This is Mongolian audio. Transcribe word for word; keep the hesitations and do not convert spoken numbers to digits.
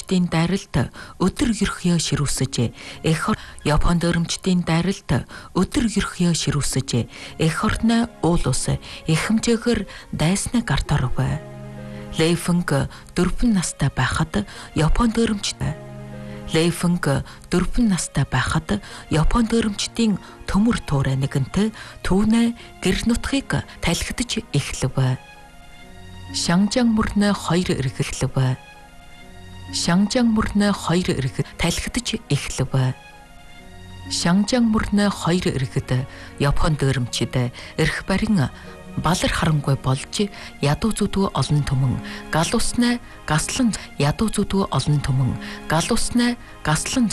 дөөрөмчдийн дайралт өдөр ерхий ширүүсэж эх Япон дөөрөмчдийн дайралт өдөр ерхий ширүүсэж эх орны уул ус их хэмжээгээр дайсныг гарторов. Лейфэнг дөрвөн настай байхад Япон дөөрөмчтэй Лейфэнг дөрвөн настай байхад Япон дөөрөмчдийн төмөр туурай нэгэнтэй түүнээ гэр нутгийг талхидж эхлэв. Шанжаан мөрнө хоёр эргэлв. Шанжаан мөрнө хоёр эрэг талхидж эхлэв. Шанжаан мөрнө хоёр эрэгд Япон дөөрөмчид эрх барин балар харангүй болж ядуу зүдүү олон түмэн гал уснаа гаслан ядуу зүдүү олон түмэн гал уснаа гаслан